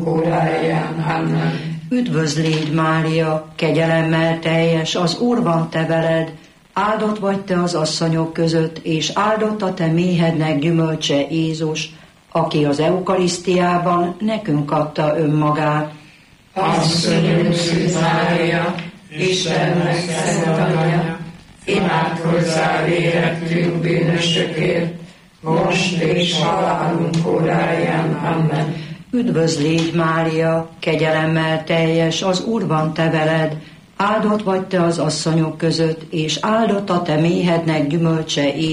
óráján. Amen. Üdvözl légy, Mária, kegyelemmel teljes, az Úr van te veled, áldott vagy te az asszonyok között, és áldott a te méhednek gyümölcse Jézus, aki az eukarisztiában nekünk adta önmagát. Asszonyunk Szűz Mária, Istennek szent anyja, imádkozzál érettünk bűnösökért, most és halálunk óráján. Amen. Üdvözl légy, Mária, kegyelemmel teljes, az Úr van te veled, áldott vagy te az asszonyok között, és áldott a te méhednek gyümölcse